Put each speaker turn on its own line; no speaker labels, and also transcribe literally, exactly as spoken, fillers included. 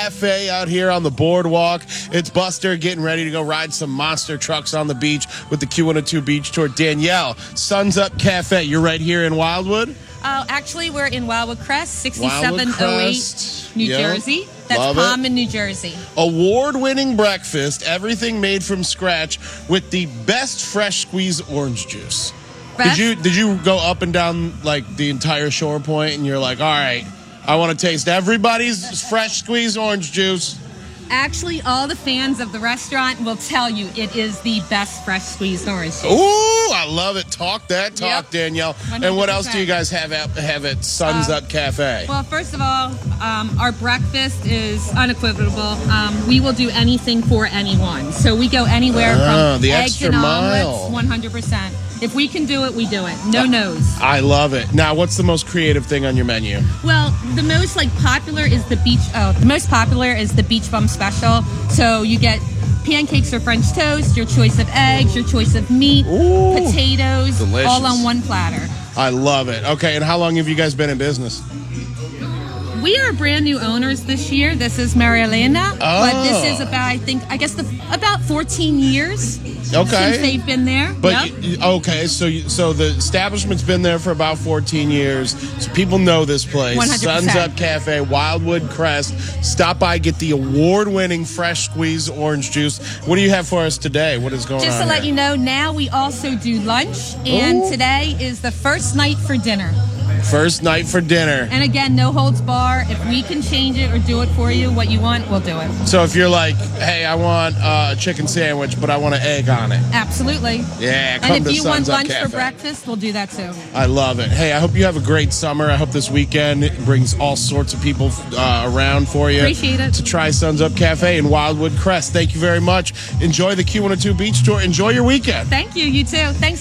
Cafe out here on the boardwalk. It's Buster getting ready to go ride some monster trucks on the beach with the Q one oh two Beach Tour. Danielle, Suns Up Cafe, you're right here in Wildwood?
Uh, actually, we're in Wildwood Crest, sixty-seven oh eight, New
Yep.
Jersey. That's
Love
Palm
it.
in New Jersey.
Award-winning breakfast, everything made from scratch with the best fresh squeeze orange juice.
Best?
Did you did you go up and down like the entire Shore Point and you're like, all right, I want to taste everybody's fresh squeezed orange juice?
Actually, all the fans of the restaurant will tell you it is the best fresh squeezed orange juice.
Ooh, I love it. Talk that talk,
Yep.
Danielle.
one hundred percent.
And what else do you guys have at, have at Suns
Uh,
Up Cafe?
Well, first of all, um, our breakfast is unequivocal. Um, we will do anything for anyone. So we go anywhere
Ah,
from
the
eggs
extra
and
mile.
omelets, one hundred percent. If we can do it, we do it. No no's.
I love it. Now, what's the most creative thing on your menu?
Well, the most like popular is the beach. Oh, the most popular is the beach bum special. So you get pancakes or French toast, your choice of eggs, your choice of meat,
Ooh,
potatoes,
delicious.
all on one platter.
I love it. Okay, and how long have you guys been in business?
We are brand new owners this year. This is Maria Elena,
Oh.
but this is about I think I guess the about fourteen years
Okay.
since they've been there.
But
Yep.
y- okay, so you, so the establishment's been there for about fourteen years. So people know this place.
one hundred percent.
Suns Up Cafe, Wildwood Crest. Stop by, get the award-winning fresh squeezed orange juice. What do you have for us today? What is going
Just
on
to let
here?
you know, now we also do lunch, and
Ooh.
today is the first night for dinner.
First night for dinner.
And again, no holds bar. If we can change it or do it for you, what you want, we'll do it.
So if you're like, hey, I want uh, a chicken sandwich, but I want an egg on it.
Absolutely.
Yeah, come
And if
to
you
Suns
want
Up
lunch
Cafe.
for breakfast, we'll do that too.
I love it. Hey, I hope you have a great summer. I hope this weekend brings all sorts of people uh, around for you.
Appreciate it.
To try Suns Up Cafe in Wildwood Crest. Thank you very much. Enjoy the Q one oh two Beach Tour. Enjoy your weekend.
Thank you. You too. Thanks.